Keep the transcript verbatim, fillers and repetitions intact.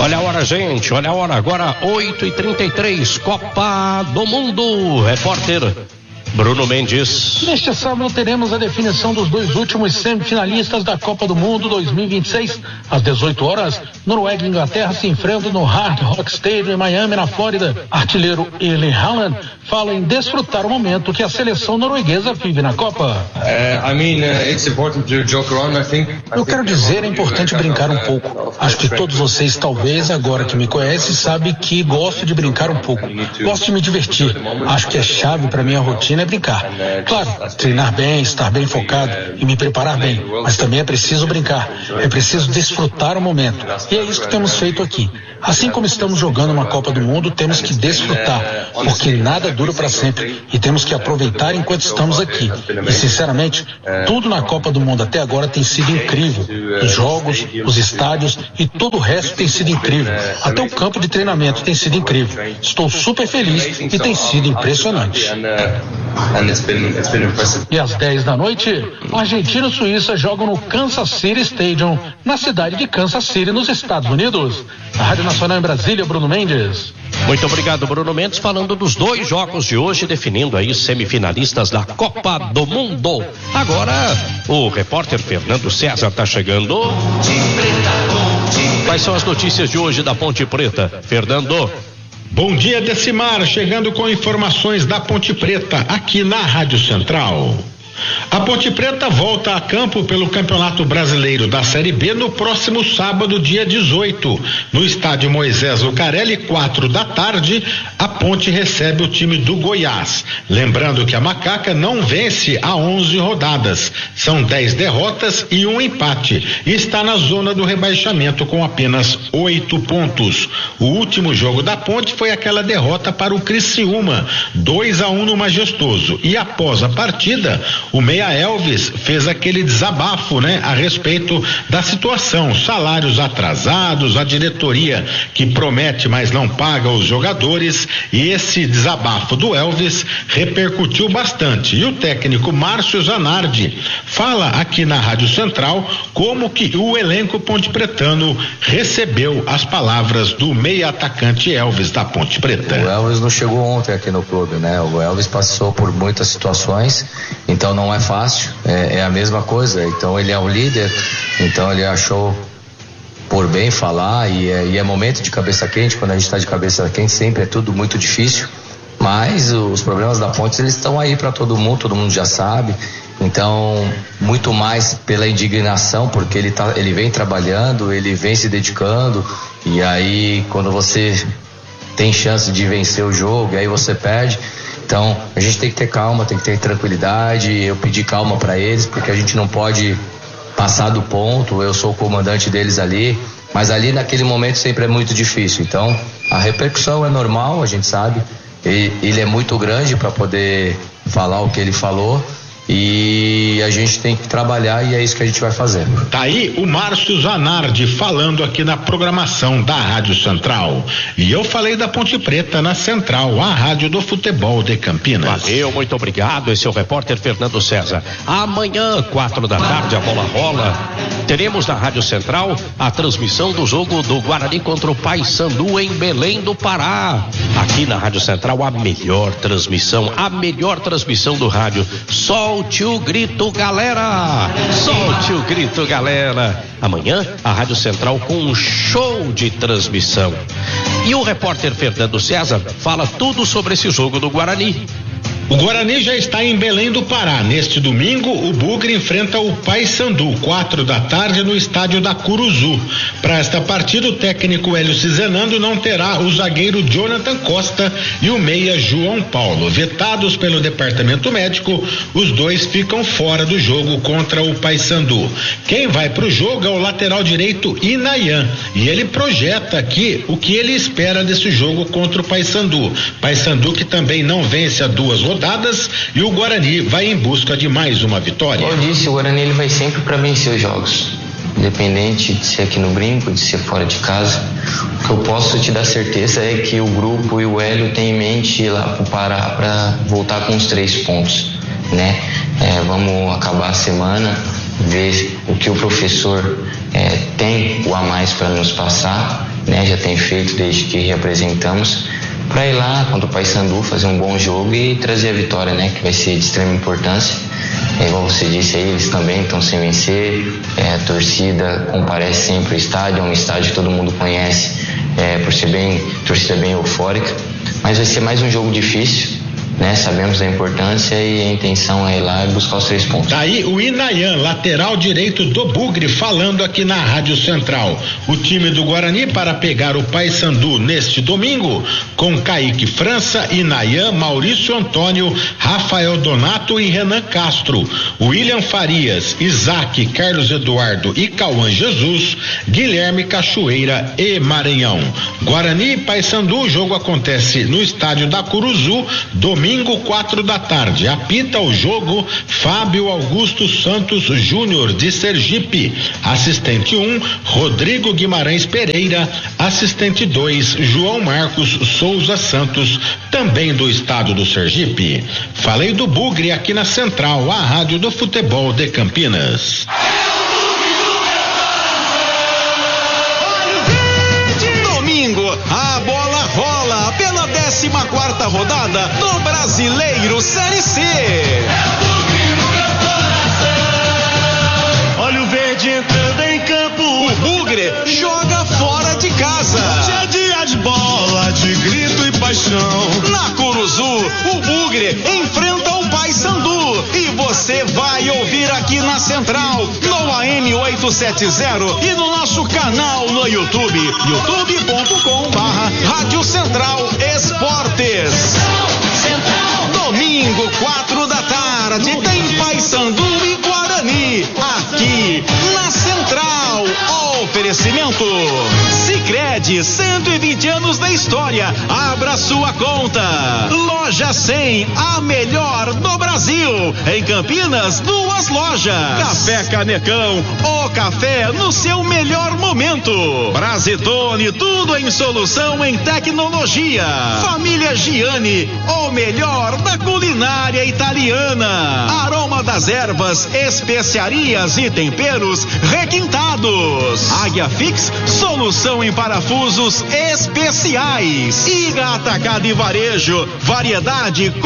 Olha a hora, gente, olha a hora, agora oito e trinta e três, Copa do Mundo. Repórter Bruno Mendes. Neste sábado teremos a definição dos dois últimos semifinalistas da Copa do Mundo dois mil e vinte e seis. Às dezoito horas, Noruega e Inglaterra se enfrentam no Hard Rock Stadium em Miami, na Flórida. Artilheiro Erling Haaland fala em desfrutar o momento que a seleção norueguesa vive na Copa. Eu quero dizer, é importante brincar um pouco. Acho que todos vocês, talvez agora que me conhecem, sabem que gosto de brincar um pouco. Gosto de me divertir. Acho que a chave para minha rotina é brincar. Claro, treinar bem, estar bem focado e me preparar bem, mas também é preciso brincar, é preciso desfrutar o momento, e é isso que temos feito aqui. Assim como estamos jogando uma Copa do Mundo, temos que desfrutar, porque nada dura para sempre, e temos que aproveitar enquanto estamos aqui. E sinceramente, tudo na Copa do Mundo até agora tem sido incrível. Os jogos, os estádios e todo o resto tem sido incrível. Até o campo de treinamento tem sido incrível. Estou super feliz e tem sido impressionante. E às dez da noite, Argentina e Suíça jogam no Kansas City Stadium, na cidade de Kansas City, nos Estados Unidos. A Rádio Nacional em Brasília, Bruno Mendes. Muito obrigado, Bruno Mendes, falando dos dois jogos de hoje, definindo aí semifinalistas da Copa do Mundo. Agora, o repórter Fernando César está chegando. Quais são as notícias de hoje da Ponte Preta, Fernando? Bom dia, Decimar, chegando com informações da Ponte Preta, aqui na Rádio Central. A Ponte Preta volta a campo pelo Campeonato Brasileiro da Série B no próximo sábado, dia dezoito. No estádio Moisés Lucarelli, quatro da tarde, a Ponte recebe o time do Goiás. Lembrando que a Macaca não vence há onze rodadas. São dez derrotas e um empate. E está na zona do rebaixamento com apenas oito pontos. O último jogo da Ponte foi aquela derrota para o Criciúma, dois a um no Majestoso. E após a partida, o Meia Elvis fez aquele desabafo, né, a respeito da situação, salários atrasados, a diretoria que promete, mas não paga os jogadores, e esse desabafo do Elvis repercutiu bastante. E o técnico Márcio Zanardi fala aqui na Rádio Central como que o elenco pontepretano recebeu as palavras do meia atacante Elvis da Ponte Preta. O Elvis não chegou ontem aqui no clube, né? O Elvis passou por muitas situações, então não é fácil, é, é a mesma coisa. Então ele é o líder, então ele achou por bem falar, e é, e é momento de cabeça quente. Quando a gente está de cabeça quente sempre é tudo muito difícil, mas os problemas da Ponte, eles estão aí para todo mundo, todo mundo já sabe. Então, muito mais pela indignação, porque ele, tá, ele vem trabalhando, ele vem se dedicando, e aí quando você tem chance de vencer o jogo, e aí você perde. Então, a gente tem que ter calma, tem que ter tranquilidade. Eu pedi calma para eles, porque a gente não pode passar do ponto. Eu sou o comandante deles ali, mas ali naquele momento sempre é muito difícil. Então, a repercussão é normal, a gente sabe. Ele é muito grande para poder falar o que ele falou, e a gente tem que trabalhar, e é isso que a gente vai fazer. Tá aí o Márcio Zanardi falando aqui na programação da Rádio Central. E eu falei da Ponte Preta na Central, a rádio do futebol de Campinas. Valeu, muito obrigado. Esse é o repórter Fernando César. Amanhã, quatro da tarde, a bola rola. Teremos na Rádio Central a transmissão do jogo do Guarani contra o Paysandu em Belém do Pará. Aqui na Rádio Central, a melhor transmissão, a melhor transmissão do rádio. Solte o grito, galera! Solte o grito, galera! Amanhã, a Rádio Central com um show de transmissão. E o repórter Fernando César fala tudo sobre esse jogo do Guarani. O Guarani já está em Belém do Pará. Neste domingo, o Bugre enfrenta o Paysandu, quatro da tarde, no estádio da Curuzu. Para esta partida, o técnico Hélio Cizenando não terá o zagueiro Jonathan Costa e o meia João Paulo. Vetados pelo departamento médico, os dois ficam fora do jogo contra o Paysandu. Quem vai para o jogo é o lateral direito Inayan, e ele projeta aqui o que ele espera desse jogo contra o Paysandu. Paysandu que também não vence há duas rodadas, e o Guarani vai em busca de mais uma vitória. Como eu disse, o Guarani ele vai sempre para vencer os jogos, independente de ser aqui no Brinco, de ser fora de casa. O que eu posso te dar certeza é que o grupo e o Hélio têm em mente ir lá para o Pará para voltar com os três pontos, né? É, vamos acabar a semana, ver o que o professor é, tem o a mais para nos passar, né? Já tem feito desde que representamos, para ir lá contra o Paysandu, fazer um bom jogo e trazer a vitória, né? Que vai ser de extrema importância. É, igual você disse aí, eles também estão sem vencer, é, a torcida comparece sempre ao estádio, é um estádio que todo mundo conhece, é, por ser bem, torcida bem eufórica, mas vai ser mais um jogo difícil, né? Sabemos da importância e a intenção é ir lá e buscar os três pontos. Tá aí o Inayan, lateral direito do Bugre, falando aqui na Rádio Central. O time do Guarani para pegar o Paysandu neste domingo, com Kaique França, Inayan, Maurício Antônio, Rafael Donato e Renan Castro, William Farias, Isaac, Carlos Eduardo e Cauã Jesus, Guilherme Cachoeira e Maranhão. Guarani e Paysandu, o jogo acontece no estádio da Curuzu, domingo Domingo, quatro da tarde. Apita o jogo Fábio Augusto Santos Júnior, de Sergipe. Assistente um, Rodrigo Guimarães Pereira. Assistente dois, João Marcos Souza Santos, também do estado do Sergipe. Falei do Bugre aqui na Central, a rádio do futebol de Campinas. Domingo, a bola rola pela décima quarta rodada do Brasileiro Série C. Olha o verde entrando em campo. O Bugre joga fora de casa. Hoje é dia de bola, de grito e paixão. Na Curuzu, o Bugre enfrenta o Paysandu. E você vai ouvir aqui na Central, no A M oitocentos e setenta e no nosso canal no YouTube, youtube ponto com barra Rádio Central Esportes. Domingo, quatro da tarde, tem Paysandu e Guarani, aqui na Central. Oferecimento Sicredi, cento e vinte anos da história. Abra sua conta. Loja cem, a melhor do Brasil. Em Campinas, duas lojas. Café Canecão, o café no seu melhor momento. Brasitone, tudo em solução em tecnologia. Família Giani, o melhor da culinária italiana. Aroma das ervas, especiarias e temperos requintados. Águia Fix, solução em parafusos especiais. Iga Atacado e Varejo, variedade